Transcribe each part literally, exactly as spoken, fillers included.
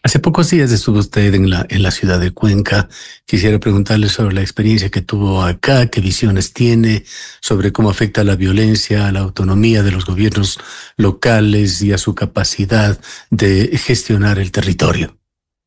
Hace pocos días estuvo usted en la, en la ciudad de Cuenca. Quisiera preguntarle sobre la experiencia que tuvo acá, qué visiones tiene sobre cómo afecta la violencia a la autonomía de los gobiernos locales y a su capacidad de gestionar el territorio.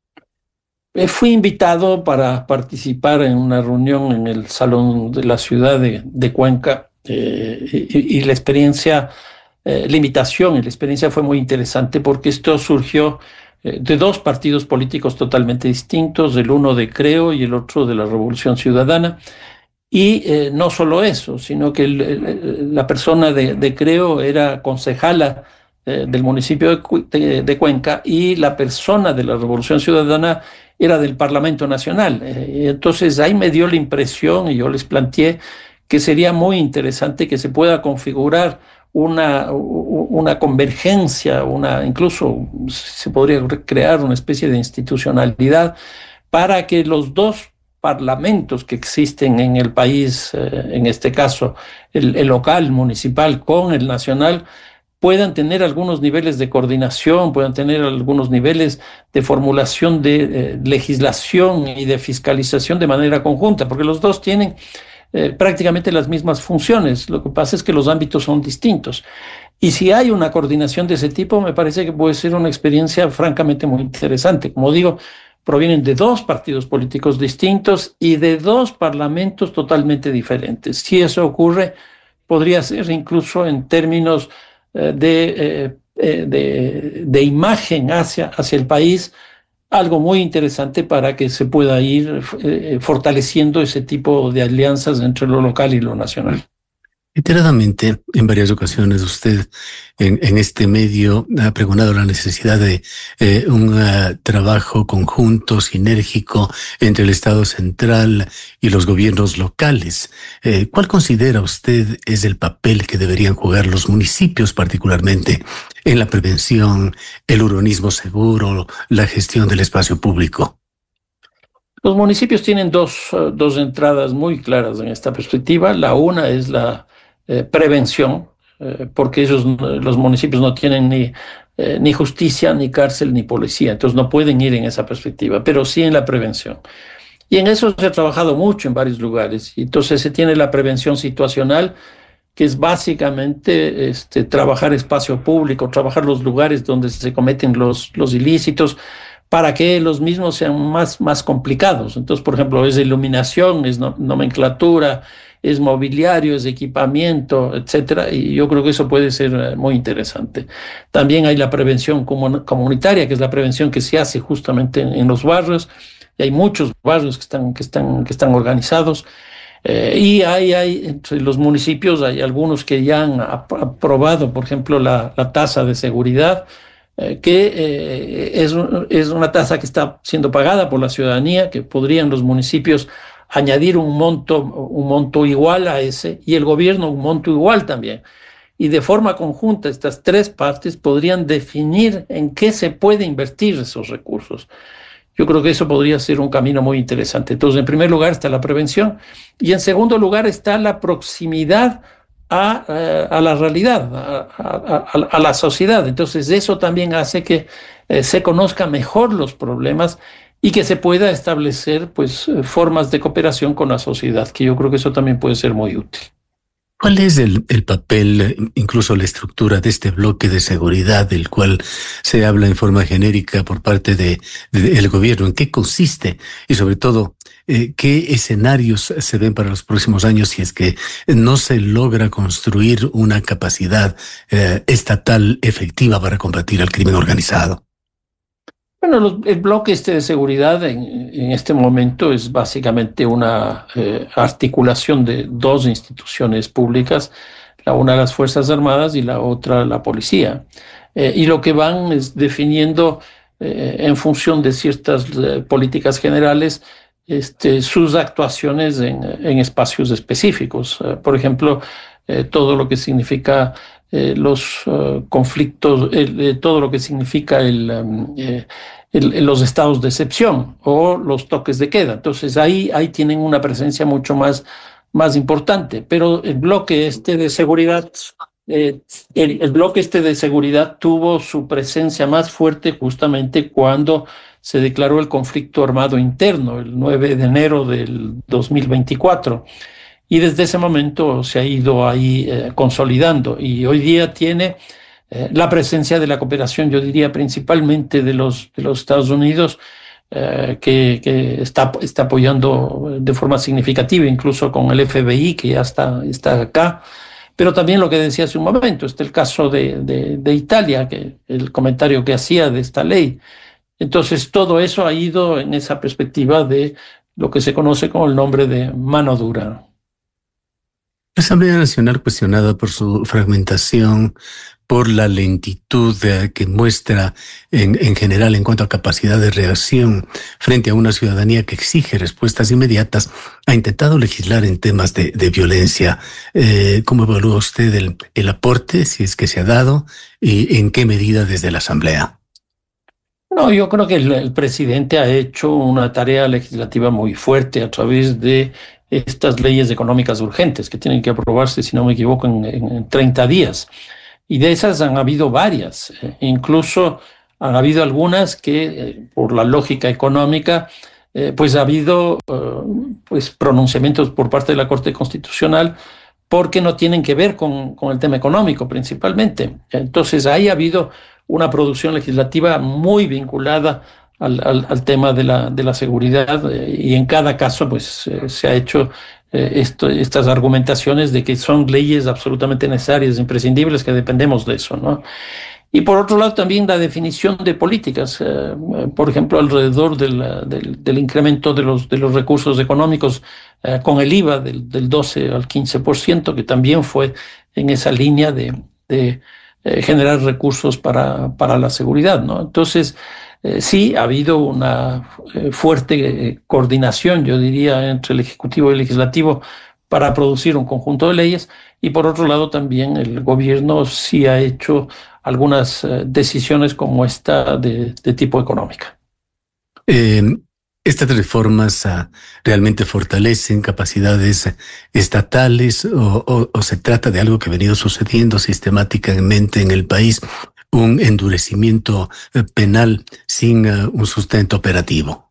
Eh, Fui invitado para participar en una reunión en el Salón de la Ciudad de, de Cuenca eh, y, y la experiencia, eh, la invitación y la experiencia fue muy interesante porque esto surgió eh, de dos partidos políticos totalmente distintos, el uno de Creo y el otro de la Revolución Ciudadana. Y eh, no solo eso, sino que el, el, la persona de, de Creo era concejala eh, del municipio de, Cu de, de Cuenca y la persona de la Revolución Ciudadana era del Parlamento Nacional. Eh, entonces ahí me dio la impresión y yo les planteé que sería muy interesante que se pueda configurar una, una convergencia, una, incluso se podría crear una especie de institucionalidad para que los dos parlamentos que existen en el país, eh, en este caso el, el local, municipal con el nacional, puedan tener algunos niveles de coordinación, puedan tener algunos niveles de formulación de eh, legislación y de fiscalización de manera conjunta, porque los dos tienen eh, prácticamente las mismas funciones. Lo que pasa es que los ámbitos son distintos. Y si hay una coordinación de ese tipo, me parece que puede ser una experiencia francamente muy interesante. Como digo, provienen de dos partidos políticos distintos y de dos parlamentos totalmente diferentes. Si eso ocurre, podría ser incluso en términos eh, de, eh, de, de imagen hacia, hacia el país, algo muy interesante para que se pueda ir eh, fortaleciendo ese tipo de alianzas entre lo local y lo nacional. Reiteradamente, en varias ocasiones usted en, en este medio ha pregonado la necesidad de eh, un uh, trabajo conjunto, sinérgico entre el Estado central y los gobiernos locales. Eh, ¿Cuál considera usted es el papel que deberían jugar los municipios particularmente en la prevención, el urbanismo seguro, la gestión del espacio público? Los municipios tienen dos, uh, dos entradas muy claras en esta perspectiva. La una es la Eh, prevención, eh, porque ellos, los municipios no tienen ni, eh, ni justicia, ni cárcel, ni policía, entonces no pueden ir en esa perspectiva, pero sí en la prevención. Y en eso se ha trabajado mucho en varios lugares. Y entonces se tiene la prevención situacional, que es básicamente este, trabajar espacio público, trabajar los lugares donde se cometen los, los ilícitos, para que los mismos sean más, más complicados. Entonces, por ejemplo, es iluminación, es no, nomenclatura, es mobiliario, es equipamiento, etcétera, y yo creo que eso puede ser muy interesante. También hay la prevención comunitaria, que es la prevención que se hace justamente en, en los barrios, y hay muchos barrios que están, que están, que están organizados, eh, y hay, hay, entre los municipios, hay algunos que ya han aprobado, por ejemplo, la, la tasa de seguridad, eh, que eh, es, es una tasa que está siendo pagada por la ciudadanía, que podrían los municipios añadir un monto, un monto igual a ese y el gobierno un monto igual también. Y de forma conjunta estas tres partes podrían definir en qué se puede invertir esos recursos. Yo creo que eso podría ser un camino muy interesante. Entonces, en primer lugar está la prevención y en segundo lugar está la proximidad a, a la realidad, a, a, a la sociedad. Entonces, eso también hace que eh, se conozcan mejor los problemas y que se pueda establecer pues formas de cooperación con la sociedad, que yo creo que eso también puede ser muy útil. ¿Cuál es el, el papel, incluso la estructura de este bloque de seguridad del cual se habla en forma genérica por parte de, de, del gobierno? ¿En qué consiste? Y sobre todo, eh, ¿qué escenarios se ven para los próximos años si es que no se logra construir una capacidad eh, estatal efectiva para combatir al crimen organizado? Bueno, los, el bloque este de seguridad en, en este momento es básicamente una eh, articulación de dos instituciones públicas, la una las Fuerzas Armadas y la otra la policía. Eh, y lo que van es definiendo eh, en función de ciertas eh, políticas generales este, sus actuaciones en, en espacios específicos. Eh, por ejemplo, eh, todo lo que significa eh, los uh, conflictos, eh, todo lo que significa el... Um, eh, El, los estados de excepción o los toques de queda. Entonces ahí, ahí tienen una presencia mucho más, más importante, pero el bloque este de seguridad eh, el, el bloque este de seguridad tuvo su presencia más fuerte justamente cuando se declaró el conflicto armado interno, el nueve de enero del dos mil veinticuatro. Y desde ese momento se ha ido ahí eh, consolidando y hoy día tiene eh, la presencia de la cooperación, yo diría principalmente de los, de los Estados Unidos, eh, que, que está, está apoyando de forma significativa, incluso con el F B I, que ya está, está acá. Pero también lo que decía hace un momento, está el caso de, de, de Italia, que el comentario que hacía de esta ley. Entonces, todo eso ha ido en esa perspectiva de lo que se conoce con el nombre de mano dura. La Asamblea Nacional, cuestionada por su fragmentación, por la lentitud eh, que muestra en, en general en cuanto a capacidad de reacción frente a una ciudadanía que exige respuestas inmediatas, ha intentado legislar en temas de, de violencia. Eh, ¿Cómo evalúa usted el, el aporte, si es que se ha dado, y en qué medida desde la Asamblea? No, yo creo que el, el presidente ha hecho una tarea legislativa muy fuerte a través de estas leyes económicas urgentes que tienen que aprobarse, si no me equivoco, en, en treinta días. Y de esas han habido varias. Eh, incluso han habido algunas que, eh, por la lógica económica, eh, pues ha habido eh, pues pronunciamientos por parte de la Corte Constitucional porque no tienen que ver con, con el tema económico principalmente. Entonces ahí ha habido una producción legislativa muy vinculada al, al, al tema de la, de la seguridad eh, y en cada caso pues eh, se ha hecho eh, esto, estas argumentaciones de que son leyes absolutamente necesarias, imprescindibles, que dependemos de eso, ¿no? Y por otro lado también la definición de políticas, eh, por ejemplo, alrededor del, del, del incremento de los, de los recursos económicos eh, con el I V A del, del doce al quince por ciento, que también fue en esa línea de, de eh, generar recursos para, para la seguridad, ¿no? Entonces, eh, sí ha habido una eh, fuerte eh, coordinación, yo diría, entre el Ejecutivo y el Legislativo para producir un conjunto de leyes, y por otro lado también el gobierno sí ha hecho algunas eh, decisiones como esta de, de tipo económica. Eh, ¿Estas reformas uh, realmente fortalecen capacidades estatales o, o, o se trata de algo que ha venido sucediendo sistemáticamente en el país, un endurecimiento penal sin uh, un sustento operativo?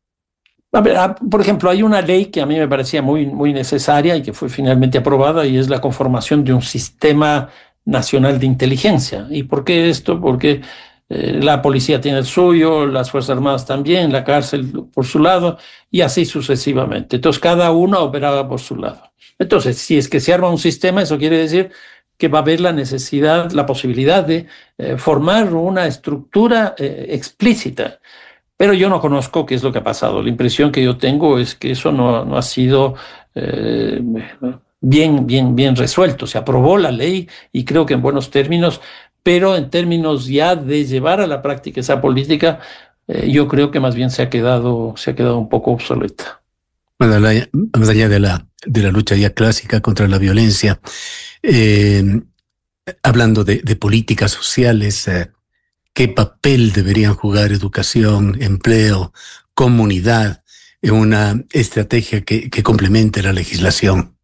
A ver, por ejemplo, hay una ley que a mí me parecía muy, muy necesaria y que fue finalmente aprobada, y es la conformación de un sistema nacional de inteligencia. ¿Y por qué esto? Porque eh, la policía tiene el suyo, las Fuerzas Armadas también, la cárcel por su lado, y así sucesivamente. Entonces, cada uno operaba por su lado. Entonces, si es que se arma un sistema, eso quiere decir que va a haber la necesidad, la posibilidad de eh, formar una estructura eh, explícita. Pero yo no conozco qué es lo que ha pasado. La impresión que yo tengo es que eso no, no ha sido eh, bien, bien, bien resuelto. Se aprobó la ley y creo que en buenos términos, pero en términos ya de llevar a la práctica esa política, eh, yo creo que más bien se ha quedado, se ha quedado un poco obsoleta. Bueno, la, más allá de la, de la lucha ya clásica contra la violencia, eh, hablando de, de políticas sociales, eh, ¿qué papel deberían jugar educación, empleo, comunidad en una estrategia que, que complemente la legislación?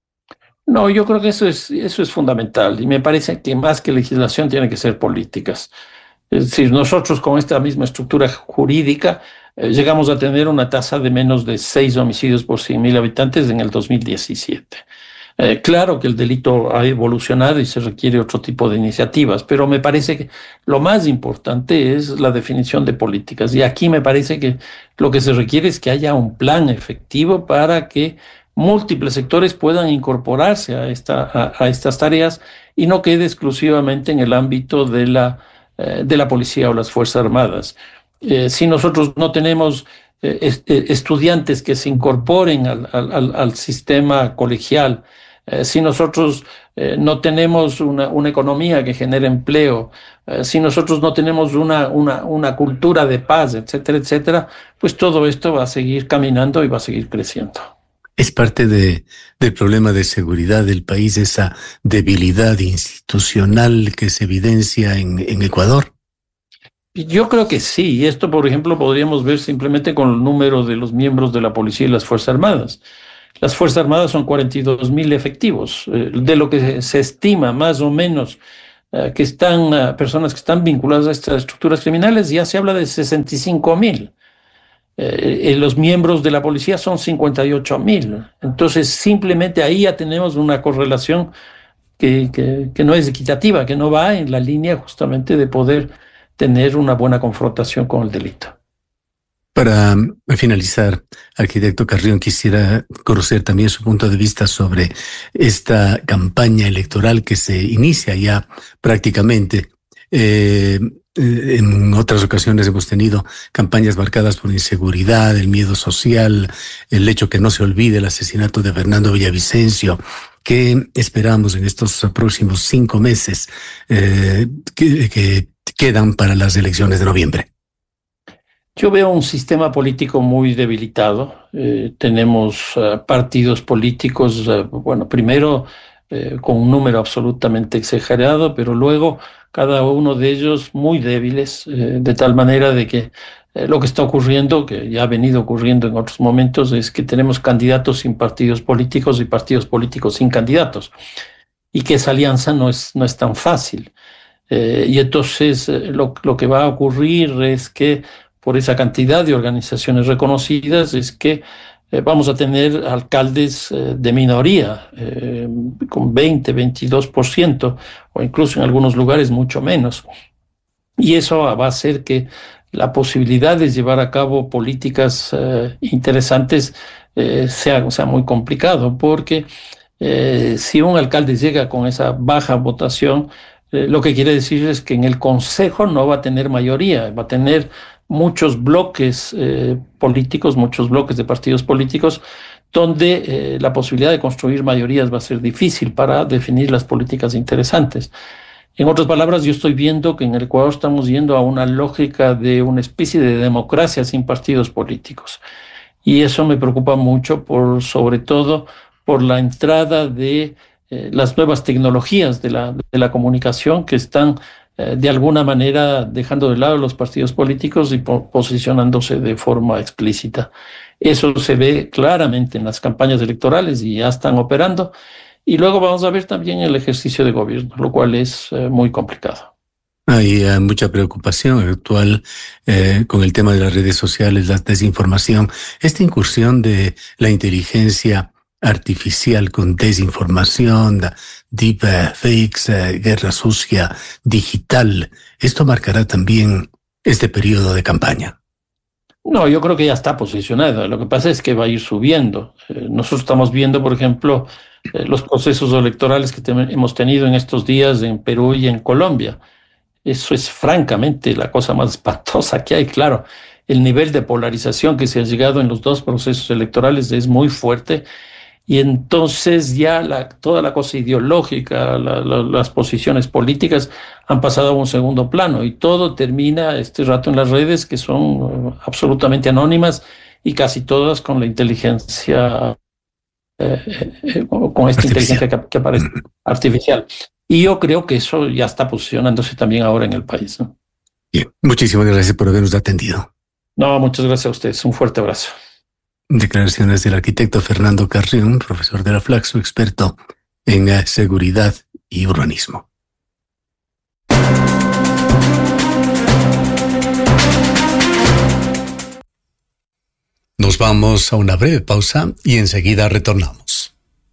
No, yo creo que eso es, eso es fundamental, y me parece que más que legislación tiene que ser políticas. Es decir, nosotros con esta misma estructura jurídica eh, llegamos a tener una tasa de menos de seis homicidios por cien mil habitantes en el dos mil diecisiete. Eh, claro que el delito ha evolucionado y se requiere otro tipo de iniciativas, pero me parece que lo más importante es la definición de políticas. Y aquí me parece que lo que se requiere es que haya un plan efectivo para que múltiples sectores puedan incorporarse a, esta, a, a estas tareas y no quede exclusivamente en el ámbito de la, eh, de la policía o las Fuerzas Armadas. Eh, si nosotros no tenemos eh, est estudiantes que se incorporen al, al, al sistema colegial, Eh, si nosotros eh, no tenemos una, una economía que genere empleo, eh, si nosotros no tenemos una, una, una cultura de paz, etcétera, etcétera, pues todo esto va a seguir caminando y va a seguir creciendo. ¿Es parte de, del problema de seguridad del país esa debilidad institucional que se evidencia en, en Ecuador? Yo creo que sí, y esto, por ejemplo, podríamos ver simplemente con el número de los miembros de la policía y las Fuerzas Armadas. Las Fuerzas Armadas son cuarenta y dos mil efectivos, eh, de lo que se estima más o menos uh, que están uh, personas que están vinculadas a estas estructuras criminales, ya se habla de sesenta y cinco mil. Eh, eh, los miembros de la policía son cincuenta y ocho mil. Entonces, simplemente ahí ya tenemos una correlación que, que, que no es equitativa, que no va en la línea justamente de poder tener una buena confrontación con el delito. Para finalizar, arquitecto Carrión, quisiera conocer también su punto de vista sobre esta campaña electoral que se inicia ya prácticamente. Eh, en otras ocasiones hemos tenido campañas marcadas por inseguridad, el miedo social, el hecho que no se olvide el asesinato de Fernando Villavicencio. ¿Qué esperamos en estos próximos cinco meses eh, que, que quedan para las elecciones de noviembre? Yo veo un sistema político muy debilitado. Eh, tenemos uh, partidos políticos, uh, bueno, primero eh, con un número absolutamente exagerado, pero luego cada uno de ellos muy débiles, eh, de tal manera de que eh, lo que está ocurriendo, que ya ha venido ocurriendo en otros momentos, es que tenemos candidatos sin partidos políticos y partidos políticos sin candidatos, y que esa alianza no es, no es tan fácil. Eh, y entonces eh, lo, lo que va a ocurrir es que por esa cantidad de organizaciones reconocidas es que eh, vamos a tener alcaldes eh, de minoría, eh, con veinte, veintidós por ciento, o incluso en algunos lugares mucho menos. Y eso va a hacer que la posibilidad de llevar a cabo políticas eh, interesantes eh, sea, sea muy complicado, porque eh, si un alcalde llega con esa baja votación, eh, lo que quiere decir es que en el Consejo no va a tener mayoría, va a tener muchos bloques eh, políticos, muchos bloques de partidos políticos, donde eh, la posibilidad de construir mayorías va a ser difícil para definir las políticas interesantes. En otras palabras, yo estoy viendo que en el Ecuador estamos yendo a una lógica de una especie de democracia sin partidos políticos. Y eso me preocupa mucho, por, sobre todo por la entrada de eh, las nuevas tecnologías de la, de la comunicación que están de alguna manera dejando de lado los partidos políticos y po- posicionándose de forma explícita. Eso se ve claramente en las campañas electorales y ya están operando. Y luego vamos a ver también el ejercicio de gobierno, lo cual es eh, muy complicado. Hay uh, mucha preocupación actual eh, con el tema de las redes sociales, la desinformación, esta incursión de la inteligencia artificial con desinformación, deep uh, fakes, uh, guerra sucia, digital. ¿Esto marcará también este periodo de campaña? No, yo creo que ya está posicionado. Lo que pasa es que va a ir subiendo. Eh, nosotros estamos viendo, por ejemplo, eh, los procesos electorales que te- hemos tenido en estos días en Perú y en Colombia. Eso es francamente la cosa más espantosa que hay. Claro, el nivel de polarización que se ha llegado en los dos procesos electorales es muy fuerte. Y entonces ya la, toda la cosa ideológica, la, la, las posiciones políticas han pasado a un segundo plano y todo termina este rato en las redes, que son uh, absolutamente anónimas y casi todas con la inteligencia, eh, eh, con esta Artificial. inteligencia que, que aparece artificial. Y yo creo que eso ya está posicionándose también ahora en el país, ¿no? Bien, muchísimas gracias por habernos atendido. No, muchas gracias a ustedes. Un fuerte abrazo. Declaraciones del arquitecto Fernando Carrión, profesor de la Flaxo, experto en uh, seguridad y urbanismo. Nos vamos a una breve pausa y enseguida retornamos.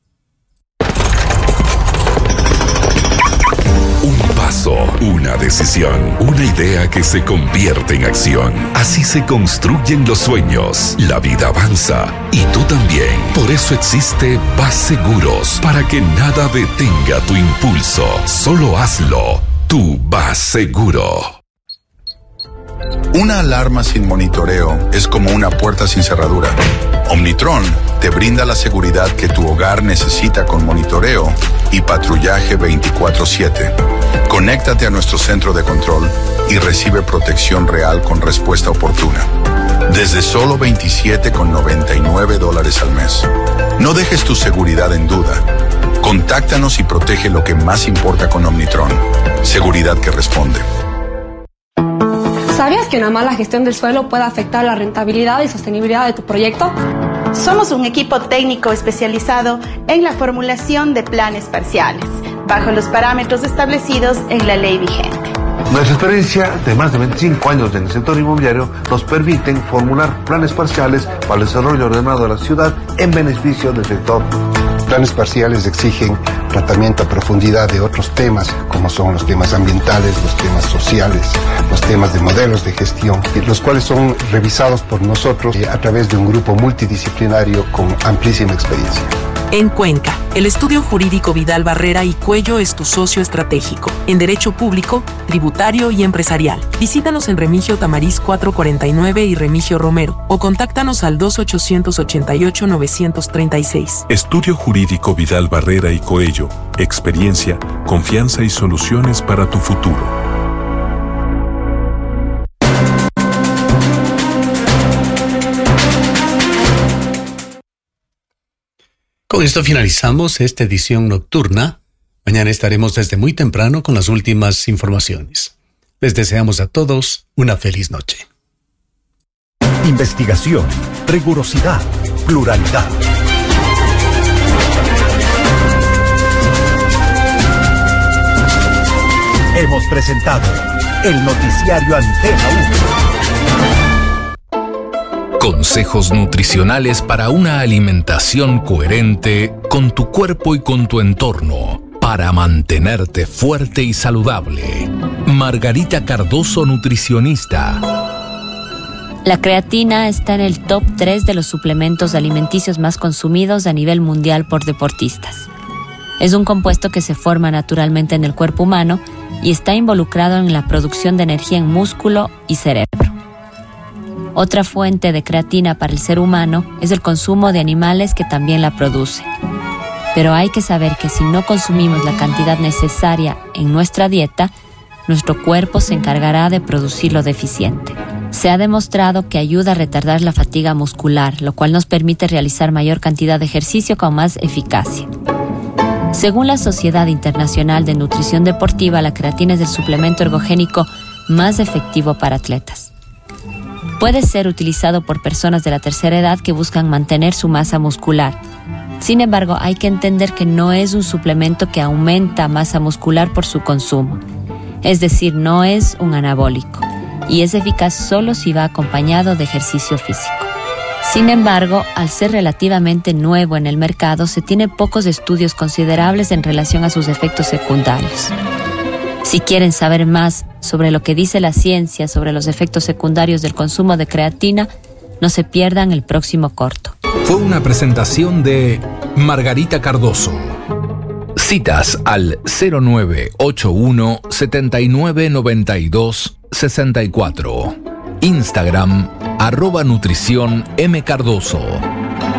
Un paso, una decisión, una idea que se convierte en acción. Así se construyen los sueños. La vida avanza y tú también. Por eso existe Vas Seguros, para que nada detenga tu impulso. Solo hazlo. Tú vas seguro. Una alarma sin monitoreo es como una puerta sin cerradura. Omnitron te brinda la seguridad que tu hogar necesita con monitoreo y patrullaje veinticuatro siete. Conéctate a nuestro centro de control y recibe protección real con respuesta oportuna. Desde solo veintisiete con noventa y nueve dólares al mes. No dejes tu seguridad en duda. Contáctanos y protege lo que más importa con Omnitron. Seguridad que responde. ¿Sabías que una mala gestión del suelo puede afectar la rentabilidad y sostenibilidad de tu proyecto? Somos un equipo técnico especializado en la formulación de planes parciales, bajo los parámetros establecidos en la ley vigente. Nuestra experiencia de más de veinticinco años en el sector inmobiliario nos permite formular planes parciales para el desarrollo ordenado de la ciudad en beneficio del sector. Planes parciales exigen tratamiento a profundidad de otros temas, como son los temas ambientales, los temas sociales, los temas de modelos de gestión, los cuales son revisados por nosotros a través de un grupo multidisciplinario con amplísima experiencia. En Cuenca, el estudio jurídico Vidal Barrera y Cuello es tu socio estratégico en derecho público, tributario y empresarial. Visítanos en Remigio Tamariz cuatrocientos cuarenta y nueve y Remigio Romero o contáctanos al dos ochocientos ochenta y ocho novecientos treinta y seis. Estudio jurídico Vidal Barrera y Coello. Experiencia, confianza y soluciones para tu futuro. Con esto finalizamos esta edición nocturna. Mañana estaremos desde muy temprano con las últimas informaciones. Les deseamos a todos una feliz noche. Investigación, rigurosidad, pluralidad. Hemos presentado el noticiario Antena uno. Consejos nutricionales para una alimentación coherente con tu cuerpo y con tu entorno, para mantenerte fuerte y saludable. Margarita Cardoso, nutricionista. La creatina está en el top tres de los suplementos alimenticios más consumidos a nivel mundial por deportistas. Es un compuesto que se forma naturalmente en el cuerpo humano y está involucrado en la producción de energía en músculo y cerebro. Otra fuente de creatina para el ser humano es el consumo de animales que también la producen. Pero hay que saber que si no consumimos la cantidad necesaria en nuestra dieta, nuestro cuerpo se encargará de producir lo deficiente. Se ha demostrado que ayuda a retardar la fatiga muscular, lo cual nos permite realizar mayor cantidad de ejercicio con más eficacia. Según la Sociedad Internacional de Nutrición Deportiva, la creatina es el suplemento ergogénico más efectivo para atletas. Puede ser utilizado por personas de la tercera edad que buscan mantener su masa muscular. Sin embargo, hay que entender que no es un suplemento que aumenta masa muscular por su consumo. Es decir, no es un anabólico y es eficaz solo si va acompañado de ejercicio físico. Sin embargo, al ser relativamente nuevo en el mercado, se tiene pocos estudios considerables en relación a sus efectos secundarios. Si quieren saber más sobre lo que dice la ciencia sobre los efectos secundarios del consumo de creatina, no se pierdan el próximo corto. Fue una presentación de Margarita Cardoso. Citas al cero nueve ocho uno setenta y nueve noventa y dos sesenta y cuatro. Instagram, arroba nutrición M Cardoso.